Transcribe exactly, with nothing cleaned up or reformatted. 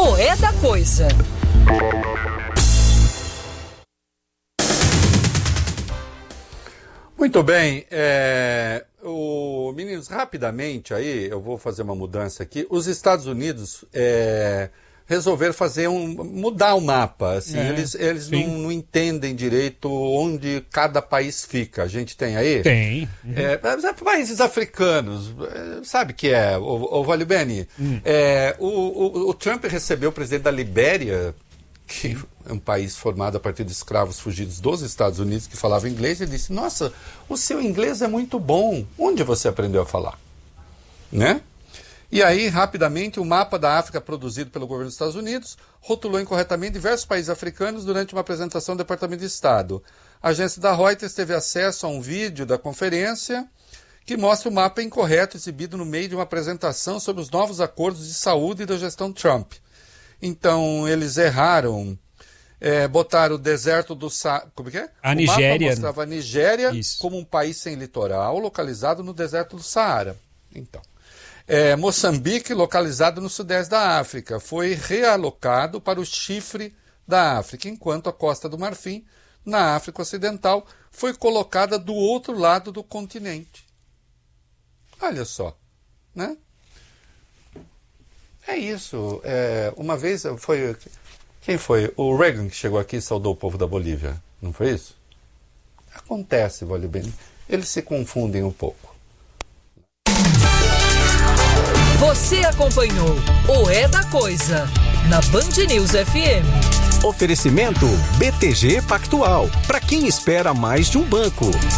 o É da Coisa. Muito bem, é, o, meninos, rapidamente aí, eu vou fazer uma mudança aqui. Os Estados Unidos é, resolveram fazer um, mudar o mapa. Assim, é, eles eles não, não entendem direito onde cada país fica. A gente tem aí? Tem. Uhum. É, países africanos, sabe o que é, o, o Vale Beni? Uhum. É, o, o, o Trump recebeu o presidente da Libéria, que é um país formado a partir de escravos fugidos dos Estados Unidos que falavam inglês, e disse: nossa, o seu inglês é muito bom, onde você aprendeu a falar? Né? E aí, rapidamente, o mapa da África produzido pelo governo dos Estados Unidos rotulou incorretamente diversos países africanos durante uma apresentação do Departamento de Estado. A agência da Reuters teve acesso a um vídeo da conferência que mostra o mapa incorreto exibido no meio de uma apresentação sobre os novos acordos de saúde da gestão Trump. Então, eles erraram, é, botaram o deserto do Saara... Como que é? A o Nigéria. mapa mostrava a Nigéria Isso. como um país sem litoral, localizado no deserto do Saara. Então, é, Moçambique, localizado no sudeste da África, foi realocado para o chifre da África, enquanto a Costa do Marfim, na África Ocidental, foi colocada do outro lado do continente. Olha só, né? É isso. É, uma vez foi... Quem foi? O Reagan que chegou aqui e saudou o povo da Bolívia. Não foi isso? Acontece, vale bem. Eles se confundem um pouco. Você acompanhou o É da Coisa na Band News F M. Oferecimento B T G Pactual. Para quem espera mais de um banco.